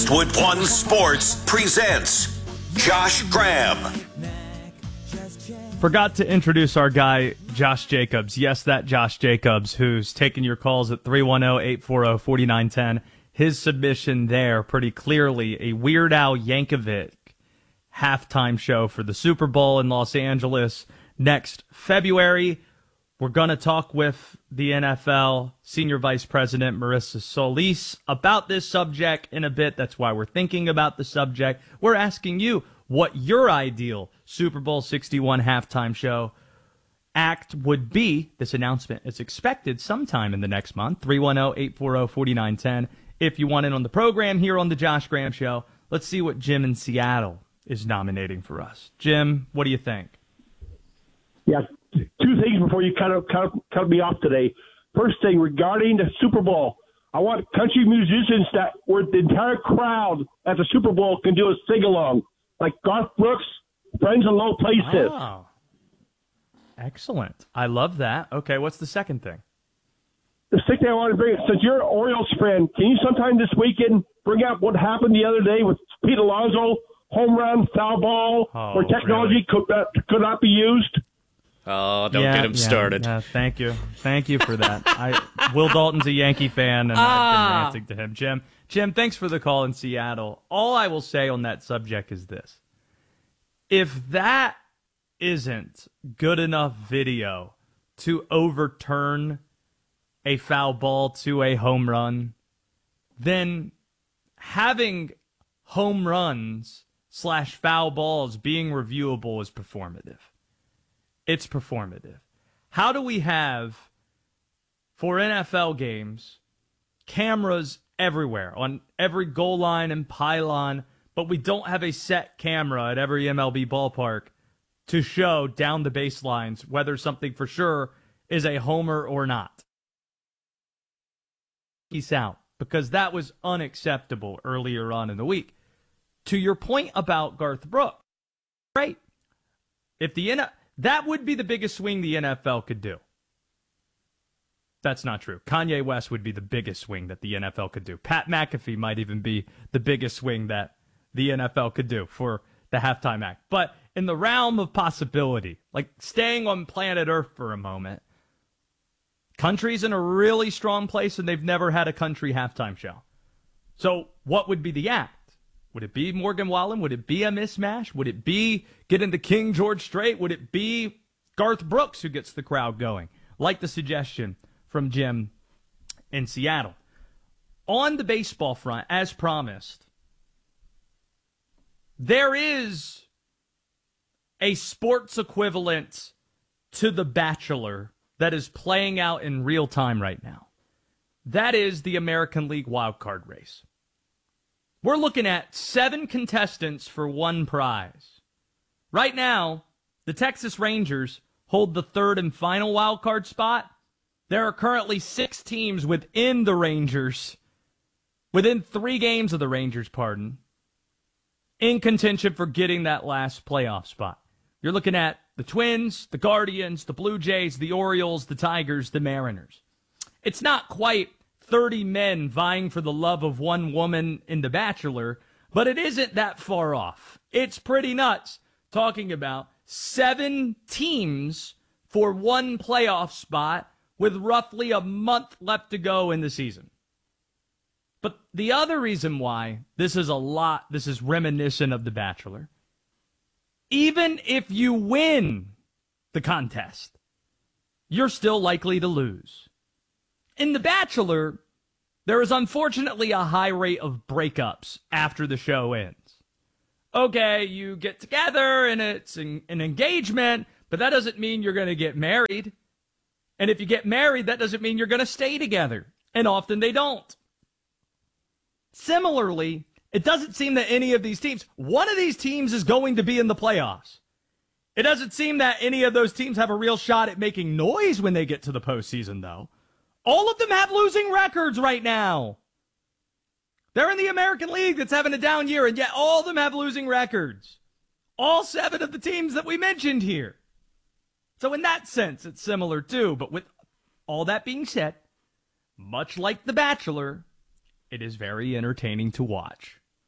Westwood One Sports presents Josh Graham. Forgot to introduce our guy, Josh Jacobs. Yes, that Josh Jacobs, who's taking your calls at 310-840-4910. His submission there, pretty clearly, a Weird Al Yankovic halftime show for the Super Bowl in Los Angeles next February. We're going to talk with the NFL Senior Vice President Marissa Solis about this subject in a bit. That's why we're thinking about the subject. We're asking you what your ideal Super Bowl 61 halftime show act would be. This announcement is expected sometime in the next month. 310-840-4910. If you want in on the program here on the Josh Graham Show, let's see what Jim in Seattle is nominating for us. Jim, what do you think? Yeah, two things before you cut me off today. First thing, regarding the Super Bowl, I want country musicians that where the entire crowd at the Super Bowl can do a sing-along, like Garth Brooks, Friends in Low Places. Oh, excellent. I love that. Okay, what's the second thing? The second thing I want to bring, since you're an Orioles fan, can you sometime this weekend bring out what happened the other day with Pete Alonso, home run, foul ball, where technology really? could not be used? Oh, don't get him started. Yeah, thank you. Thank you for that. Will Dalton's a Yankee fan, and I've been ranting to him. Jim, thanks for the call in Seattle. All I will say on that subject is this. If that isn't good enough video to overturn a foul ball to a home run, then having home runs / foul balls being reviewable is performative. It's performative. How do we have, for NFL games, cameras everywhere, on every goal line and pylon, but we don't have a set camera at every MLB ballpark to show down the baselines whether something for sure is a homer or not? Peace out, because that was unacceptable earlier on in the week. To your point about Garth Brooks, great. If that would be the biggest swing the NFL could do. That's not true. Kanye West would be the biggest swing that the NFL could do. Pat McAfee might even be the biggest swing that the NFL could do for the halftime act. But in the realm of possibility, like staying on planet Earth for a moment, country's in a really strong place and they've never had a country halftime show. So what would be the act? Would it be Morgan Wallen? Would it be a mismatch? Would it be getting the King George Strait? Would it be Garth Brooks who gets the crowd going? Like the suggestion from Jim in Seattle. On the baseball front, as promised, there is a sports equivalent to The Bachelor that is playing out in real time right now. That is the American League wildcard race. We're looking at 7 contestants for one prize. Right now, the Texas Rangers hold the third and final wildcard spot. There are currently 6 teams within the Rangers, within 3 games of the Rangers, in contention for getting that last playoff spot. You're looking at the Twins, the Guardians, the Blue Jays, the Orioles, the Tigers, the Mariners. It's not quite 30 men vying for the love of one woman in The Bachelor, but it isn't that far off. It's pretty nuts talking about 7 teams for one playoff spot with roughly a month left to go in the season. But the other reason why this is reminiscent of The Bachelor, even if you win the contest, you're still likely to lose. In The Bachelor, there is unfortunately a high rate of breakups after the show ends. Okay, you get together and it's an engagement, but that doesn't mean you're going to get married. And if you get married, that doesn't mean you're going to stay together. And often they don't. Similarly, it doesn't seem that any of these teams, one of these teams is going to be in the playoffs. It doesn't seem that any of those teams have a real shot at making noise when they get to the postseason, though. All of them have losing records right now. They're in the American League that's having a down year, and yet all of them have losing records. All 7 of the teams that we mentioned here. So in that sense, it's similar too. But with all that being said, much like The Bachelor, it is very entertaining to watch.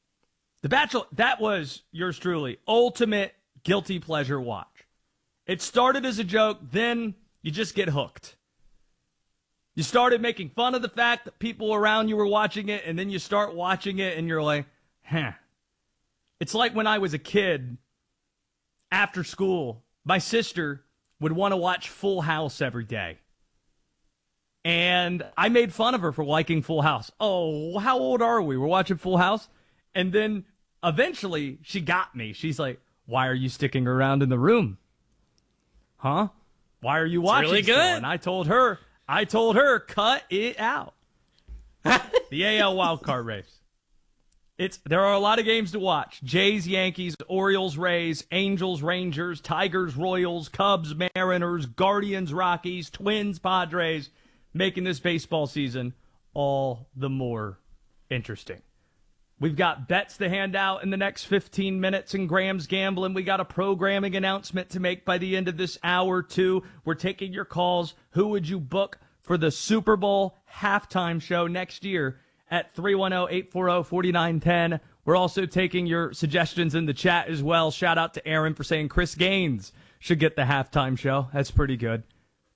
The Bachelor, that was yours truly, ultimate guilty pleasure watch. It started as a joke, then you just get hooked. You started making fun of the fact that people around you were watching it, and then you start watching it, and you're like, huh. It's like when I was a kid, after school, my sister would want to watch Full House every day. And I made fun of her for liking Full House. Oh, how old are we? We're watching Full House? And then eventually she got me. She's like, why are you sticking around in the room? Huh? Why are you watching? Really good. And I told her, cut it out. The AL wildcard race. There are a lot of games to watch. Jays, Yankees, Orioles, Rays, Angels, Rangers, Tigers, Royals, Cubs, Mariners, Guardians, Rockies, Twins, Padres, making this baseball season all the more interesting. We've got bets to hand out in the next 15 minutes in Graham's Gambling. We got a programming announcement to make by the end of this hour, too. We're taking your calls. Who would you book for the Super Bowl halftime show next year at 310-840-4910? We're also taking your suggestions in the chat as well. Shout out to Aaron for saying Chris Gaines should get the halftime show. That's pretty good.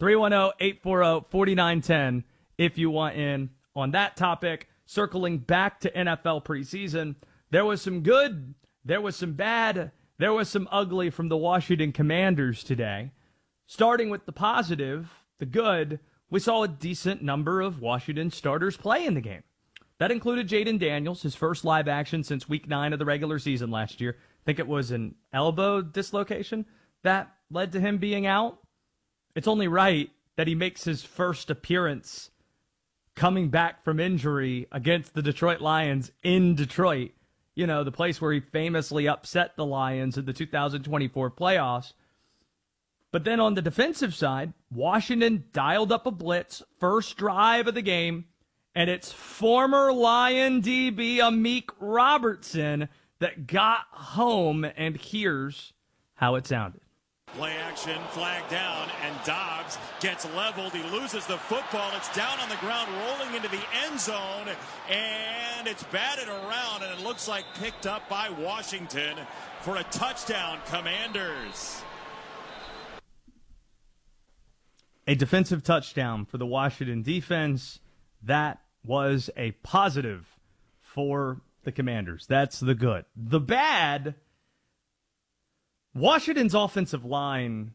310-840-4910 if you want in on that topic. Circling back to NFL preseason, there was some good, there was some bad, there was some ugly from the Washington Commanders today. Starting with the positive, the good, we saw a decent number of Washington starters play in the game. That included Jaden Daniels, his first live action since week 9 of the regular season last year. I think it was an elbow dislocation that led to him being out. It's only right that he makes his first appearance coming back from injury against the Detroit Lions in Detroit, you know, the place where he famously upset the Lions in the 2024 playoffs. But then on the defensive side, Washington dialed up a blitz, first drive of the game, and it's former Lion DB Amik Robertson that got home, and here's how it sounded. Play action, flag down, and Dobbs gets leveled. He loses the football. It's down on the ground, rolling into the end zone, and it's batted around, and it looks like picked up by Washington for a touchdown, Commanders. A defensive touchdown for the Washington defense. That was a positive for the Commanders. That's the good. The bad, Washington's offensive line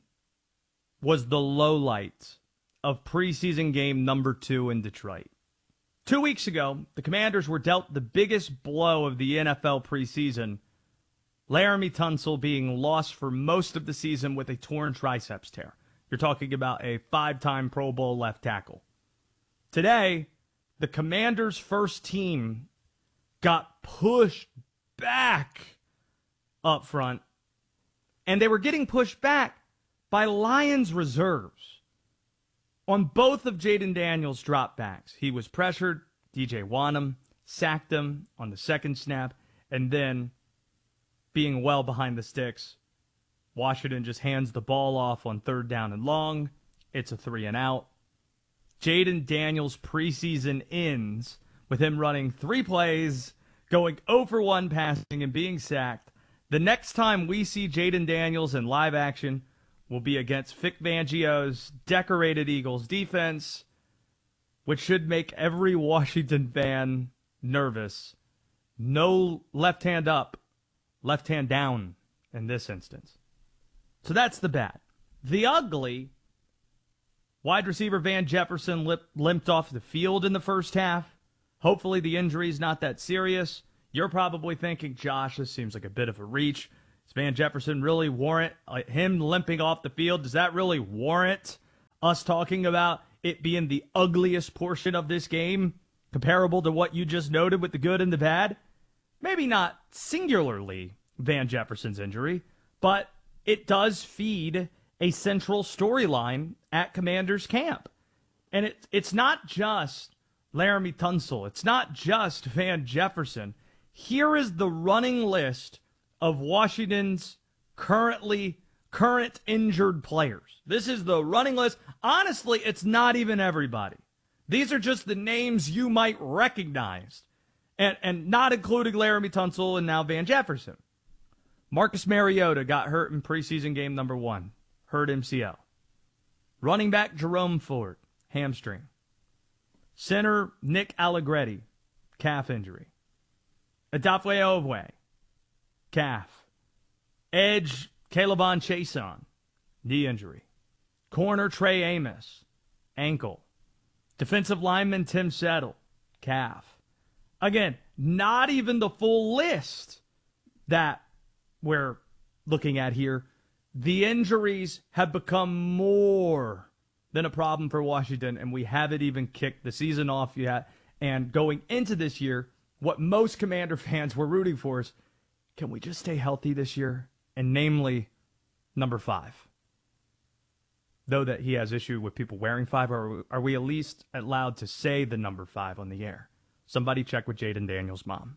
was the low light of preseason game number 2 in Detroit. 2 weeks ago, the Commanders were dealt the biggest blow of the NFL preseason, Laremy Tunsil being lost for most of the season with a torn triceps tear. You're talking about a 5-time Pro Bowl left tackle. Today, the Commanders' first team got pushed back up front, and they were getting pushed back by Lions reserves. On both of Jaden Daniels' dropbacks, he was pressured. DJ Wonnum sacked him on the second snap, and then, being well behind the sticks, Washington just hands the ball off on 3rd down and long. It's a 3-and-out. Jaden Daniels' preseason ends with him running 3 plays, going 0 for 1 passing, and being sacked. The next time we see Jaden Daniels in live action will be against Vic Fangio's decorated Eagles defense, which should make every Washington fan nervous. No left hand up, left hand down in this instance. So that's the bad. The ugly, wide receiver Van Jefferson limped off the field in the first half. Hopefully the injury's not that serious. You're probably thinking, Josh, this seems like a bit of a reach. Does Van Jefferson really warrant him limping off the field? Does that really warrant us talking about it being the ugliest portion of this game, comparable to what you just noted with the good and the bad? Maybe not singularly Van Jefferson's injury, but it does feed a central storyline at Commanders camp. And it's not just Laremy Tunsil. It's not just Van Jefferson. Here is the running list of Washington's current injured players. This is the running list. Honestly, it's not even everybody. These are just the names you might recognize. and not including Laramie Tunsil and now Van Jefferson. Marcus Mariota got hurt in preseason game number 1, hurt MCL. Running back Jerome Ford, hamstring. Center Nick Allegretti, calf injury. Adafwe Ovwe, calf. Edge Calebon Chason, knee injury. Corner Trey Amos, ankle. Defensive lineman Tim Settle, calf. Again, not even the full list that we're looking at here. The injuries have become more than a problem for Washington, and we haven't even kicked the season off yet. And going into this year, what most Commander fans were rooting for is, can we just stay healthy this year? And namely, number 5. Though that he has issue with people wearing 5, or are we at least allowed to say the number 5 on the air? Somebody check with Jaden Daniels' mom.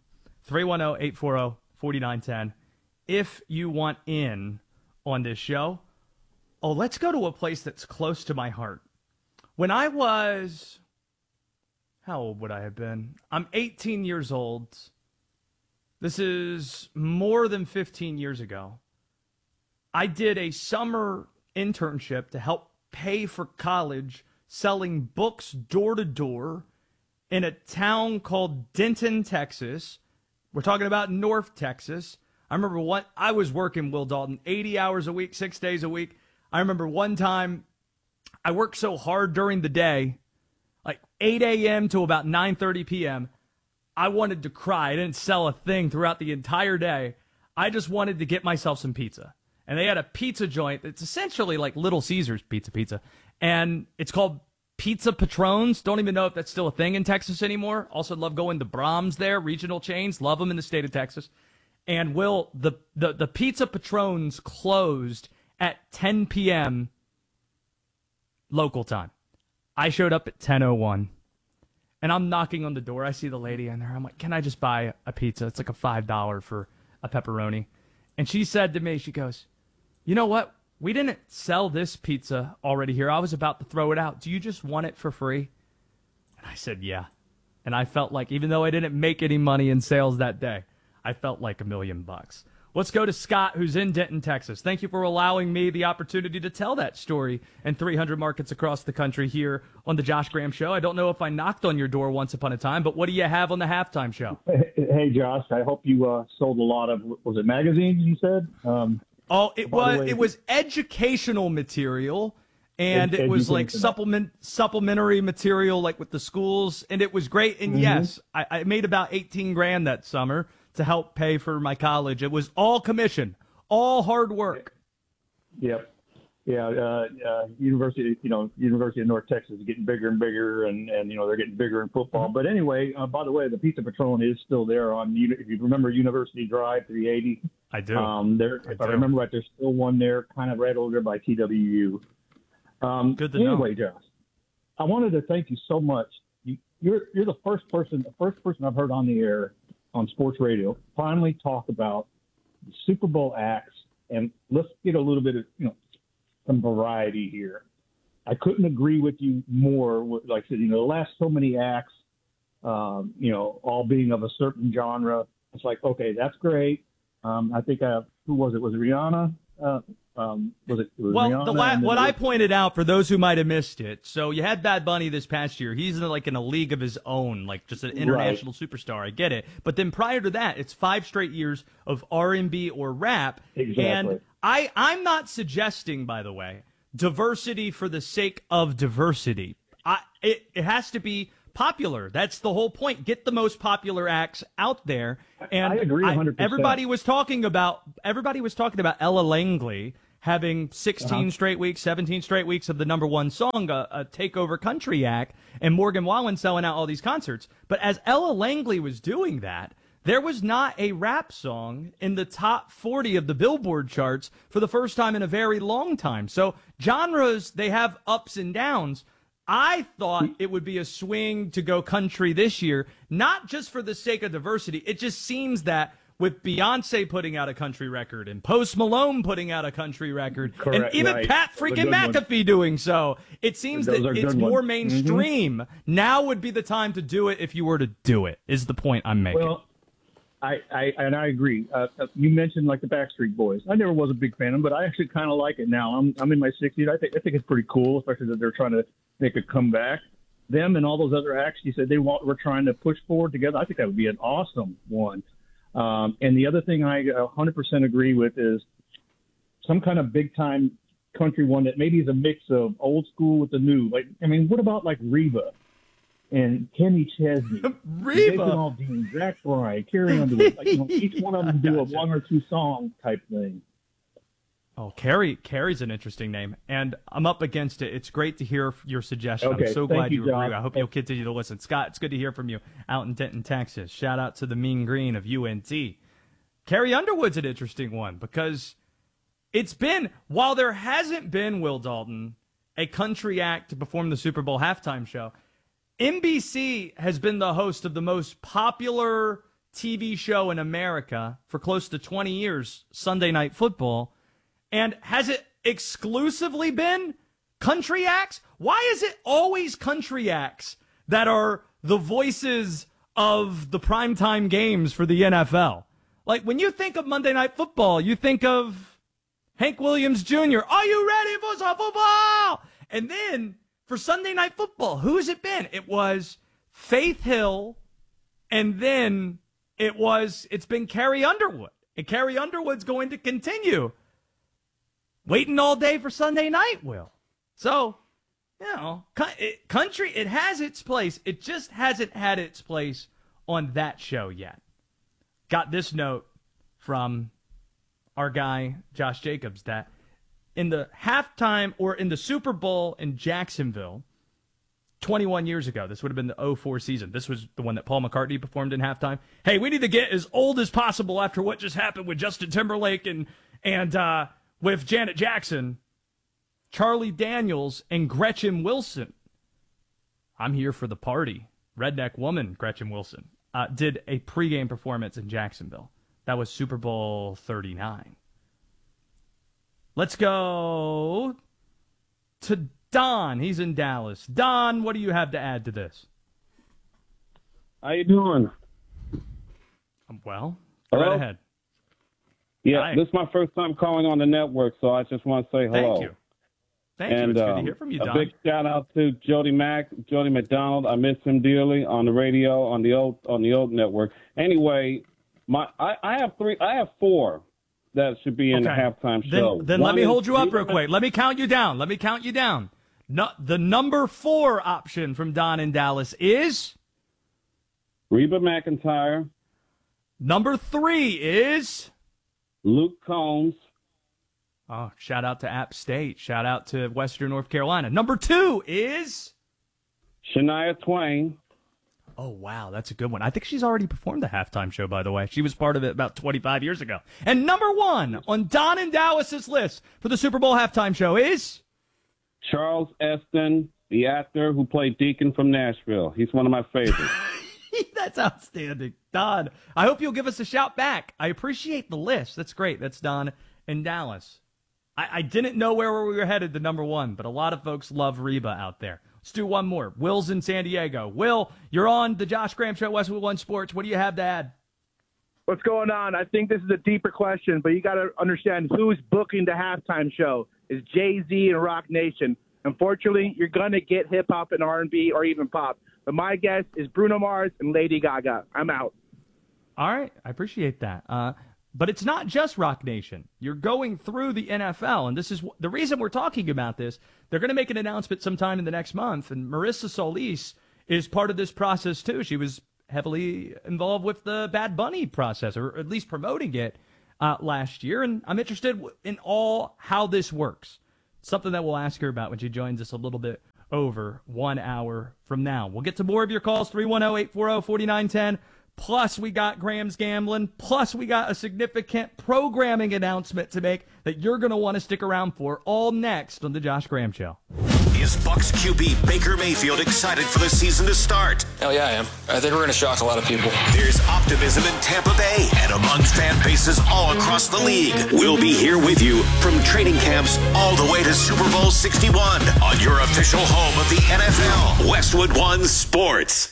310-840-4910. If you want in on this show, let's go to a place that's close to my heart. When I was, how old would I have been? I'm 18 years old. This is more than 15 years ago. I did a summer internship to help pay for college, selling books door to door in a town called Denton, Texas. We're talking about North Texas. I remember I was working, Will Dalton, 80 hours a week, 6 days a week. I remember one time I worked so hard during the day, like 8 a.m. to about 9:30 p.m., I wanted to cry. I didn't sell a thing throughout the entire day. I just wanted to get myself some pizza. And they had a pizza joint. It's essentially like Little Caesars pizza. And it's called Pizza Patrons. Don't even know if that's still a thing in Texas anymore. Also love going to Brahms there, regional chains. Love them in the state of Texas. And Will, the Pizza Patrons closed at 10 p.m. local time. I showed up at 10:01. And I'm knocking on the door. I see the lady in there. I'm like, can I just buy a pizza? It's like a $5 for a pepperoni. And she said to me, she goes, you know what? We didn't sell this pizza already here. I was about to throw it out. Do you just want it for free? And I said, yeah. And I felt like, even though I didn't make any money in sales that day, I felt like $1 million. Let's go to Scott, who's in Denton, Texas. Thank you for allowing me the opportunity to tell that story in 300 markets across the country here on the Josh Graham Show. I don't know if I knocked on your door once upon a time, but what do you have on the halftime show? Hey, Josh, I hope you sold a lot of, was it magazines you said? It was educational material, and it was like supplementary material, like with the schools, and it was great. And yes, I made about $18,000 that summer to help pay for my college. It was all commission, all hard work. Yep. Yeah. University of North Texas is getting bigger and bigger, and they're getting bigger in football. But anyway, by the way, the Pizza Patron is still there on, if you remember University Drive 380. I do. If I remember right, there's still one there, kind of right over there by TWU. Good to know. Anyway, Josh, I wanted to thank you so much. You're the first person I've heard on the air on sports radio finally talk about the Super Bowl acts, and let's get a little bit of some variety here. I couldn't agree with you more. Like I said, the last so many acts, all being of a certain genre. It's like, okay, that's great. I think who was it? Was it Rihanna? What I pointed out for those who might have missed it. So you had Bad Bunny this past year. He's in a league of his own, like just an international superstar. I get it. But then prior to that, it's 5 straight years of R&B or rap. Exactly. And I'm not suggesting, by the way, diversity for the sake of diversity. It has to be popular. That's the whole point. Get the most popular acts out there. And I agree 100%. Everybody was talking about Ella Langley having 16 straight weeks, 17 straight weeks of the number one song, a takeover country act, and Morgan Wallen selling out all these concerts. But as Ella Langley was doing that, there was not a rap song in the top 40 of the Billboard charts for the first time in a very long time. So genres, they have ups and downs. I thought it would be a swing to go country this year, not just for the sake of diversity. It just seems that with Beyonce putting out a country record and Post Malone putting out a country record, Correct, and even right. Pat freaking McAfee doing so. It seems that it's more mainstream. Mm-hmm. Now would be the time to do it if you were to do it, is the point I'm making. Well, I agree. You mentioned like the Backstreet Boys. I never was a big fan of them, but I actually kind of like it now. I'm in my 60s. I think it's pretty cool, especially that they're trying to make a comeback. Them and all those other acts you said were trying to push forward together. I think that would be an awesome one. And the other thing I 100% agree with is some kind of big time country one that maybe is a mix of old school with the new. Like, I mean, what about like Reba and Kenny Chesney, Reba, Aldean, Zach Bryan, Carrie Underwood? Like, each one of them do a 1 or 2 song type thing. Oh, Carrie's an interesting name, and I'm up against it. It's great to hear your suggestion. Okay, I'm so glad you agree. John. I hope you'll continue to listen. Scott, it's good to hear from you out in Denton, Texas. Shout out to the Mean Green of UNT. Carrie Underwood's an interesting one because it's been, while there hasn't been, Will Dalton, a country act to perform the Super Bowl halftime show, NBC has been the host of the most popular TV show in America for close to 20 years, Sunday Night Football. And has it exclusively been country acts? Why is it always country acts that are the voices of the primetime games for the NFL? Like, when you think of Monday Night Football, you think of Hank Williams Jr. Are you ready for some football? And then for Sunday Night Football, who's it been? It was Faith Hill, and then it's been Carrie Underwood. And Carrie Underwood's going to continue. Waiting all day for Sunday night, Will. So, country, it has its place. It just hasn't had its place on that show yet. Got this note from our guy, Josh Jacobs, that in the halftime or in the Super Bowl in Jacksonville 21 years ago, this would have been the 2004 season. This was the one that Paul McCartney performed in halftime. Hey, we need to get as old as possible after what just happened with Justin Timberlake and with Janet Jackson, Charlie Daniels, and Gretchen Wilson. I'm here for the party. Redneck woman, Gretchen Wilson, did a pregame performance in Jacksonville. That was Super Bowl 39. Let's go to Don. He's in Dallas. Don, what do you have to add to this? How you doing? Well, go right ahead. Yeah, Hi. This is my first time calling on the network, so I just want to say hello. Thank you. It's good to hear from you, Don. A big shout out to Jody McDonald. I miss him dearly on the radio on the old network. Anyway, I have 4 that should be in the halftime show. Then let me hold you up real quick. Let me count you down. No, the number 4 option from Don in Dallas is Reba McEntire. Number 3 is Luke Combs. Oh, shout out to App State. Shout out to Western North Carolina. Number 2 is Shania Twain. Oh, wow. That's a good one. I think she's already performed the halftime show, by the way. She was part of it about 25 years ago. And number 1 on Don and Dallas's list for the Super Bowl halftime show is Charles Esten, the actor who played Deacon from Nashville. He's one of my favorites. That's outstanding. Don, I hope you'll give us a shout back. I appreciate the list. That's great. That's Don in Dallas. I didn't know where we were headed to number 1, but a lot of folks love Reba out there. Let's do one more. Will's in San Diego. Will, you're on the Josh Graham Show, Westwood One Sports. What do you have to add? What's going on? I think this is a deeper question, but you got to understand who's booking the halftime show. Is Jay-Z and Rock Nation. Unfortunately, you're going to get hip-hop and R&B or even pop. But my guess is Bruno Mars and Lady Gaga. I'm out. All right. I appreciate that. But it's not just Rock Nation. You're going through the NFL, and this is the reason we're talking about this. They're going to make an announcement sometime in the next month, and Marissa Solis is part of this process too. She was heavily involved with the Bad Bunny process, or at least promoting it last year, and I'm interested in how this works. Something that we'll ask her about when she joins us a little bit over 1 hour from now. We'll get to more of your calls, 310-840-4910. Plus, we got Graham's Gambling. Plus, we got a significant programming announcement to make that you're going to want to stick around for, all next on The Josh Graham Show. Is Bucs QB Baker Mayfield excited for the season to start? Hell yeah, I am. I think we're going to shock a lot of people. There's optimism in Tampa Bay and amongst fan bases all across the league. We'll be here with you from training camps all the way to Super Bowl 61 on your official home of the NFL, Westwood One Sports.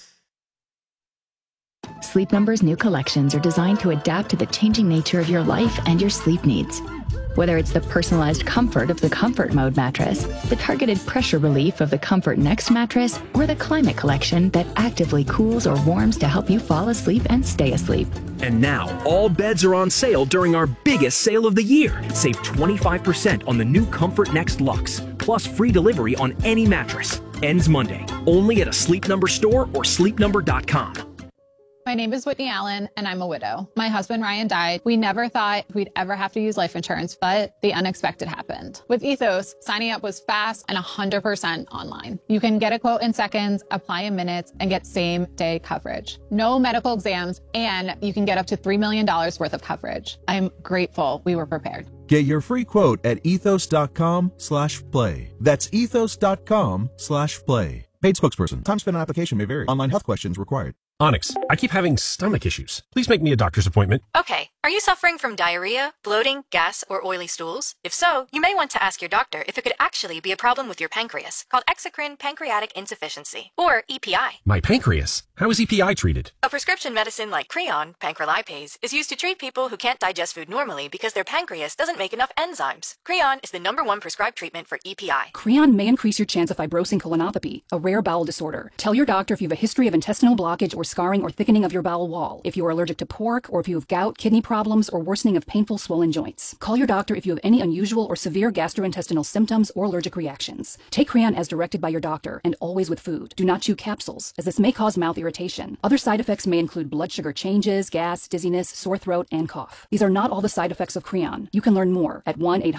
Sleep Number's new collections are designed to adapt to the changing nature of your life and your sleep needs. Whether it's the personalized comfort of the Comfort Mode mattress, the targeted pressure relief of the Comfort Next mattress, or the Climate Collection that actively cools or warms to help you fall asleep and stay asleep. And now, all beds are on sale during our biggest sale of the year. Save 25% on the new Comfort Next Luxe, plus free delivery on any mattress. Ends Monday, only at a Sleep Number store or sleepnumber.com. My name is Whitney Allen, and I'm a widow. My husband, Ryan, died. We never thought we'd ever have to use life insurance, but the unexpected happened. With Ethos, signing up was fast and 100% online. You can get a quote in seconds, apply in minutes, and get same-day coverage. No medical exams, and you can get up to $3 million worth of coverage. I'm grateful we were prepared. Get your free quote at ethos.com/play. That's ethos.com/play. Paid spokesperson. Time spent on application may vary. Online health questions required. Onyx, I keep having stomach issues. Please make me a doctor's appointment. Okay. Are you suffering from diarrhea, bloating, gas, or oily stools? If so, you may want to ask your doctor if it could actually be a problem with your pancreas, called exocrine pancreatic insufficiency, or EPI. My pancreas? How is EPI treated? A prescription medicine like Creon, pancrelipase, is used to treat people who can't digest food normally because their pancreas doesn't make enough enzymes. Creon is the #1 prescribed treatment for EPI. Creon may increase your chance of fibrosing colonopathy, a rare bowel disorder. Tell your doctor if you have a history of intestinal blockage or scarring or thickening of your bowel wall, if you are allergic to pork, or if you have gout, kidney problems, or worsening of painful swollen joints. Call your doctor if you have any unusual or severe gastrointestinal symptoms or allergic reactions. Take Creon as directed by your doctor, and always with food. Do not chew capsules, as this may cause mouth irritation. Other side effects may include blood sugar changes, gas, dizziness, sore throat, and cough. These are not all the side effects of Creon. You can learn more at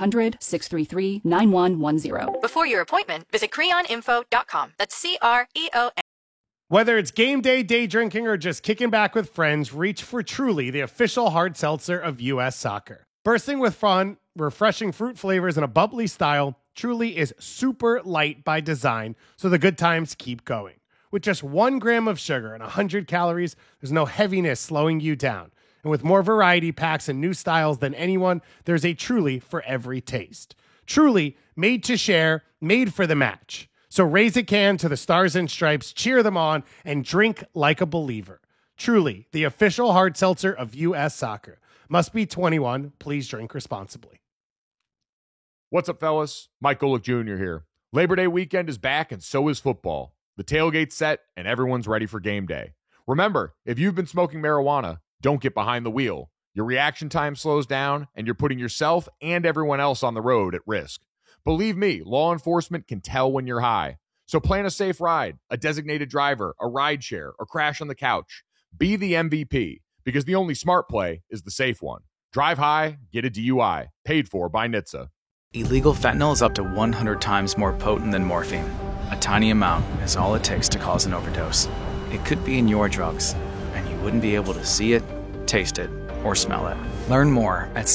1-800-633-9110. Before your appointment, visit creoninfo.com. That's CREON. Whether it's game day, day drinking, or just kicking back with friends, reach for Truly, the official hard seltzer of U.S. Soccer. Bursting with fun, refreshing fruit flavors, and a bubbly style, Truly is super light by design, so the good times keep going. With just 1 gram of sugar and 100 calories, there's no heaviness slowing you down. And with more variety packs and new styles than anyone, there's a Truly for every taste. Truly, made to share, made for the match. So raise a can to the Stars and Stripes, cheer them on, and drink like a believer. Truly, the official hard seltzer of U.S. Soccer. Must be 21. Please drink responsibly. What's up, fellas? Mike Golick Jr. here. Labor Day weekend is back, and so is football. The tailgate's set, and everyone's ready for game day. Remember, if you've been smoking marijuana, don't get behind the wheel. Your reaction time slows down, and you're putting yourself and everyone else on the road at risk. Believe me, law enforcement can tell when you're high. So plan a safe ride, a designated driver, a ride share, or crash on the couch. Be the MVP, because the only smart play is the safe one. Drive high, get a DUI. Paid for by NHTSA. Illegal fentanyl is up to 100 times more potent than morphine. A tiny amount is all it takes to cause an overdose. It could be in your drugs, and you wouldn't be able to see it, taste it, or smell it. Learn more at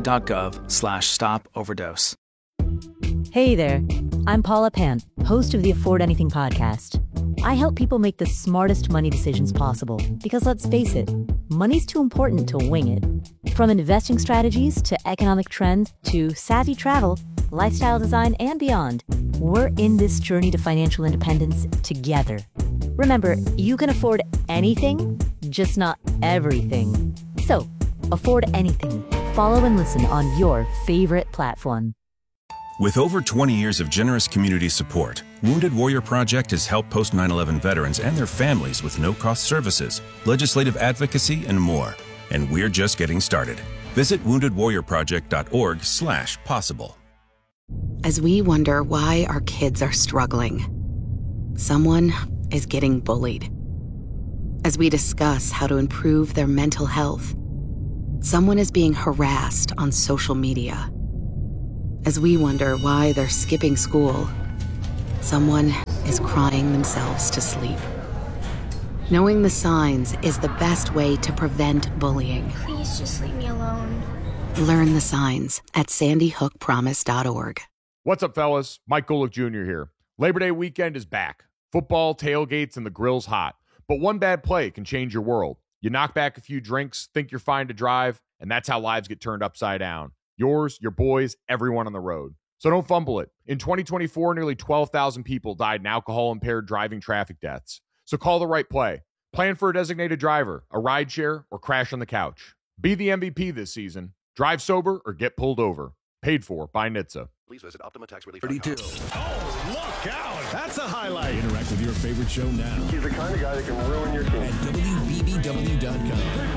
cdc.gov/stop-overdose. Hey there, I'm Paula Pant, host of the Afford Anything podcast. I help people make the smartest money decisions possible because, let's face it, money's too important to wing it. From investing strategies to economic trends to savvy travel, lifestyle design, and beyond, we're in this journey to financial independence together. Remember, you can afford anything, just not everything. So, afford anything. Follow and listen on your favorite platform. With over 20 years of generous community support, Wounded Warrior Project has helped post 9/11 veterans and their families with no-cost services, legislative advocacy, and more. And we're just getting started. Visit woundedwarriorproject.org/possible. As we wonder why our kids are struggling, someone is getting bullied. As we discuss how to improve their mental health, someone is being harassed on social media. As we wonder why they're skipping school, someone is crying themselves to sleep. Knowing the signs is the best way to prevent bullying. Please just leave me alone. Learn the signs at sandyhookpromise.org. What's up, fellas? Mike Golick Jr. here. Labor Day weekend is back. Football, tailgates, and the grill's hot. But one bad play can change your world. You knock back a few drinks, think you're fine to drive, and that's how lives get turned upside down. Yours, your boys, everyone on the road. So don't fumble it. In 2024, nearly 12,000 people died in alcohol-impaired driving traffic deaths. So call the right play. Plan for a designated driver, a rideshare, or crash on the couch. Be the MVP this season. Drive sober or get pulled over. Paid for by NHTSA. Please visit OptimaTaxRelief.com. 32. Oh, look out. That's a highlight. Interact with your favorite show now. He's the kind of guy that can ruin your team. At WBBW.com.